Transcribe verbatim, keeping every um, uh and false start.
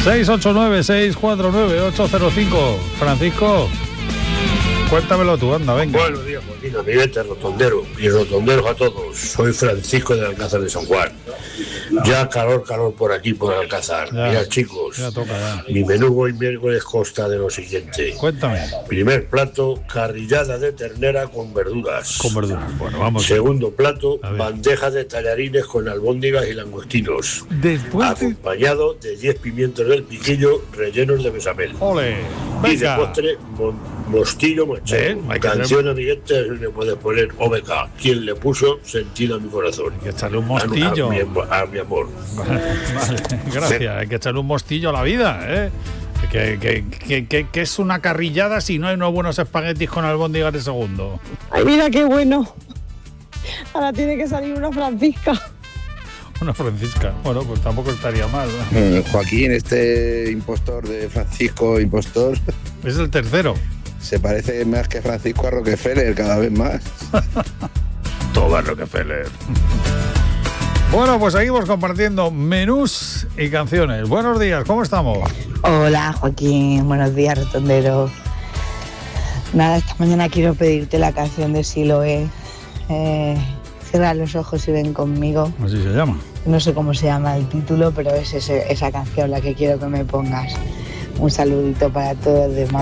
seis ocho nueve, seis cuatro nueve, ocho cero cinco. Francisco, cuéntamelo tú, anda, venga. Buenos días, Joaquín, amiguetes, rotondero y rotonderos a todos. Soy Francisco de Alcázar de San Juan. Ya calor, calor por aquí, por Alcázar. Ya, Mirad, chicos, ya toca, ya. mi menú hoy miércoles consta de lo siguiente. Cuéntame. Primer plato, carrillada de ternera con verduras. Con verduras. Bueno, vamos. Segundo plato, A ver. bandeja de tallarines con albóndigas y langostinos. Después de... Acompañado de diez pimientos del piquillo rellenos de bechamel. Ole, Y de venga. postre, mon- mostillo manchego. Ven, hay que Canción amiguete, le puedes poner O B K. Quien le puso sentido a mi corazón. Hay que echarle un A, mostillo. a mi, a mi amor. Vale, gracias. Hay que echarle un mostillo a la vida, ¿eh? Que, que, que, que, que es una carrillada si no hay unos buenos espaguetis con albóndigas de segundo. Ay, mira qué bueno. Ahora tiene que salir una Francisca. Una Francisca. Bueno, pues tampoco estaría mal, ¿no? Mm, Joaquín, este impostor de Francisco Impostor, Es el tercero. se parece más que Francisco a Rockefeller cada vez más. Todo Rockefeller. Bueno, pues seguimos compartiendo menús y canciones. Buenos días, ¿cómo estamos? Hola Joaquín, buenos días rotondero. Nada, esta mañana quiero pedirte la canción de Siloé. Eh, cierra los ojos y ven conmigo. Así se llama. No sé cómo se llama el título, pero es ese- esa canción la que quiero que me pongas. Un saludito para todos los demás.